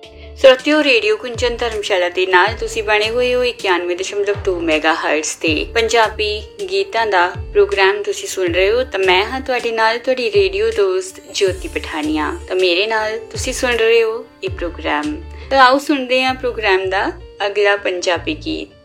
श्रोतियों, radio कुंजन धर्मशाला ਦੇ ਨਾਲ ਤੁਸੀਂ ਬਣੇ ਹੋਏ ਹੋ 91.2 ਮੈਗਾਹਰਟਜ਼ ਤੇ ਪੰਜਾਬੀ ਗੀਤਾਂ ਦਾ ਪ੍ਰੋਗਰਾਮ ਤੁਸੀਂ ਸੁਣ ਰਹੇ ਹੋ। ਤਾਂ ਮੈਂ ਹਾਂ ਤੁਹਾਡੇ ਨਾਲ ਤੁਹਾਡੀ ਰੇਡੀਓ ਦੋਸਤ ਜੋਤੀ ਪਠਾਨੀਆ। ਤਾਂ ਮੇਰੇ ਨਾਲ ਤੁਸੀਂ ਸੁਣ ਰਹੇ ਹੋ ਇਹ ਪ੍ਰੋਗਰਾਮ। ਤਾਂ ਆਓ ਸੁਣਦੇ ਹਾਂ ਪ੍ਰੋਗਰਾਮ ਦਾ ਅਗਲਾ ਪੰਜਾਬੀ ਗੀਤ।